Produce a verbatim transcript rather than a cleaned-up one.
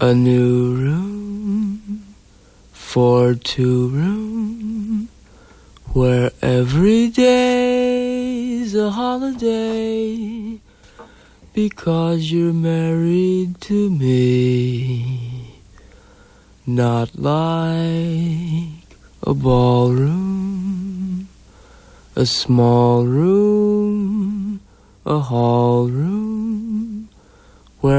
A new room for two room where every day's a holiday because you're married to me. Not like a ballroom, a small room, a hall room